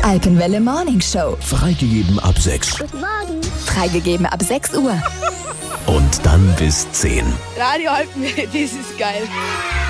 Alpenwelle Morning Show. Freigegeben ab 6. Guten Morgen. Freigegeben ab 6 Uhr. Und dann bis 10. Radio Alpenwelle, das ist geil.